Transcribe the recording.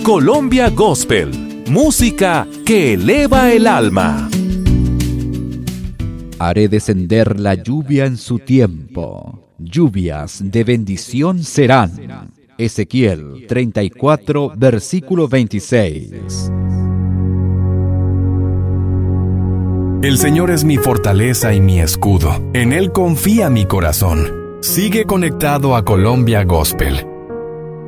Colombia Gospel, música que eleva el alma. Haré descender la lluvia en su tiempo, lluvias de bendición serán. Ezequiel 34, versículo 26. El Señor es mi fortaleza y mi escudo. En Él confía mi corazón. Sigue conectado a Colombia Gospel.